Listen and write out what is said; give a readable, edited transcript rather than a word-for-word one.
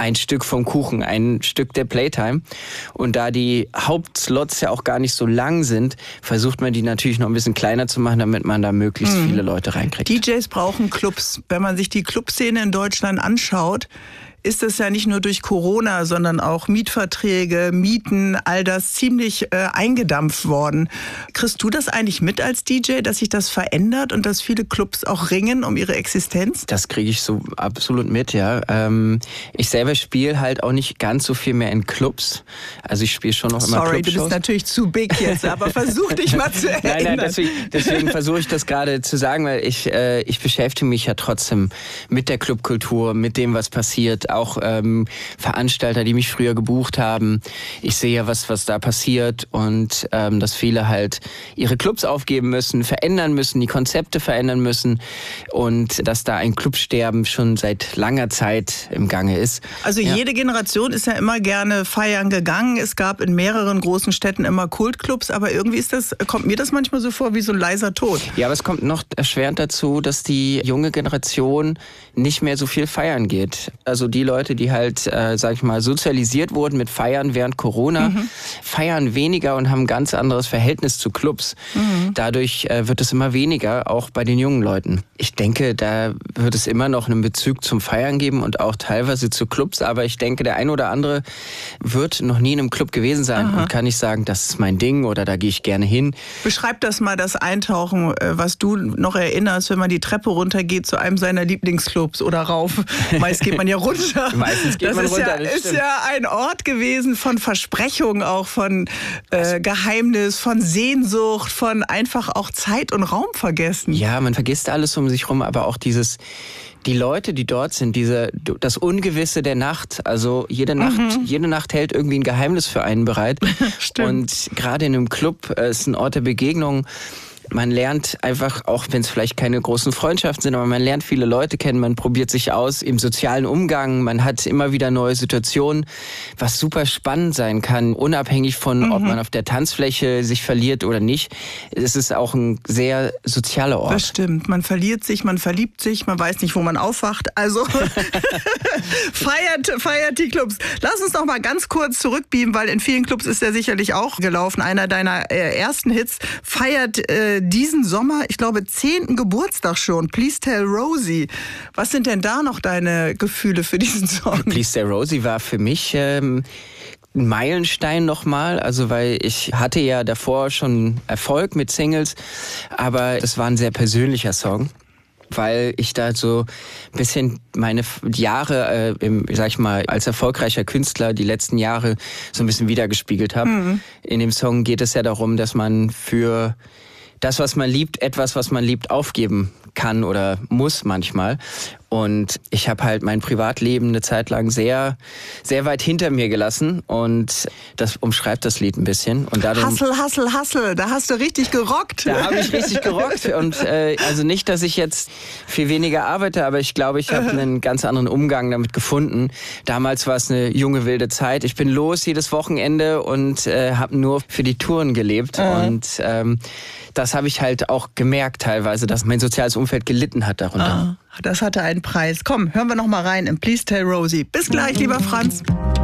ein Stück vom Kuchen, ein Stück der Playtime. Und da die Hauptslots ja auch gar nicht so lang sind, versucht man die natürlich noch ein bisschen kleiner zu machen, damit man da möglichst viele Leute reinkriegt. DJs brauchen Clubs. Wenn man sich die Clubszene in Deutschland anschaut, ist es ja nicht nur durch Corona, sondern auch Mietverträge, Mieten, all das ziemlich eingedampft worden. Kriegst du das eigentlich mit als DJ, dass sich das verändert und dass viele Clubs auch ringen um ihre Existenz? Das kriege ich so absolut mit, ja. Ich selber spiele halt auch nicht ganz so viel mehr in Clubs. Also ich spiele schon noch immer Clubshows. Sorry, du bist natürlich zu big jetzt, aber versuch dich mal zu erinnern. Nein, deswegen versuche ich das gerade zu sagen, weil ich beschäftige mich ja trotzdem mit der Clubkultur, mit dem, was passiert. Auch Veranstalter, die mich früher gebucht haben. Ich sehe ja, was da passiert und dass viele halt ihre Clubs aufgeben müssen, verändern müssen, die Konzepte verändern müssen und dass da ein Clubsterben schon seit langer Zeit im Gange ist. Also jede Generation ist ja immer gerne feiern gegangen. Es gab in mehreren großen Städten immer Kultclubs, aber irgendwie kommt mir das manchmal so vor wie so ein leiser Tod. Ja, aber es kommt noch erschwerend dazu, dass die junge Generation nicht mehr so viel feiern geht. Also die Leute, die halt, sag ich mal, sozialisiert wurden mit Feiern während Corona, feiern weniger und haben ein ganz anderes Verhältnis zu Clubs. Dadurch wird es immer weniger, auch bei den jungen Leuten. Ich denke, da wird es immer noch einen Bezug zum Feiern geben und auch teilweise zu Clubs, aber ich denke, der ein oder andere wird noch nie in einem Club gewesen sein und kann nicht sagen, das ist mein Ding oder da gehe ich gerne hin. Beschreib das mal, das Eintauchen, was du noch erinnerst, wenn man die Treppe runtergeht zu einem seiner Lieblingsclubs oder rauf. Meist geht man ja runter. Meistens geht man runter, das ist ja ein Ort gewesen von Versprechung, auch von Geheimnis, von Sehnsucht, von einfach auch Zeit und Raum vergessen. Ja, man vergisst alles um sich rum, aber auch die Leute, die dort sind, das Ungewisse der Nacht, also jede Nacht hält irgendwie ein Geheimnis für einen bereit. Stimmt. Und gerade in einem Club ist ein Ort der Begegnung. Man lernt einfach, auch wenn es vielleicht keine großen Freundschaften sind, aber man lernt viele Leute kennen, man probiert sich aus im sozialen Umgang, man hat immer wieder neue Situationen, was super spannend sein kann, unabhängig von, ob man auf der Tanzfläche sich verliert oder nicht. Es ist auch ein sehr sozialer Ort. Das stimmt, man verliert sich, man verliebt sich, man weiß nicht, wo man aufwacht, also feiert die Clubs. Lass uns noch mal ganz kurz zurückbeamen, weil in vielen Clubs ist der sicherlich auch gelaufen. Einer deiner ersten Hits feiert diesen Sommer, ich glaube, 10. Geburtstag schon. Please Tell Rosie. Was sind denn da noch deine Gefühle für diesen Song? Please Tell Rosie war für mich ein Meilenstein nochmal, also weil ich hatte ja davor schon Erfolg mit Singles, aber es war ein sehr persönlicher Song, weil ich da so ein bisschen meine Jahre, sag ich mal, als erfolgreicher Künstler, die letzten Jahre so ein bisschen wiedergespiegelt habe. In dem Song geht es ja darum, dass man für das, was man liebt, etwas, was man liebt, aufgeben kann oder muss manchmal. Und ich habe halt mein Privatleben eine Zeit lang sehr, sehr weit hinter mir gelassen. Und das umschreibt das Lied ein bisschen. Und dadurch, Hustle, da hast du richtig gerockt. Da habe ich richtig gerockt. Und also nicht, dass ich jetzt viel weniger arbeite, aber ich glaube, ich habe einen ganz anderen Umgang damit gefunden. Damals war es eine junge, wilde Zeit. Ich bin los jedes Wochenende und habe nur für die Touren gelebt. Und das habe ich halt auch gemerkt teilweise, dass mein soziales Umfeld gelitten hat darunter. Das hatte einen Preis. Komm, hören wir noch mal rein in Please Tell Rosie. Bis gleich, lieber Franz.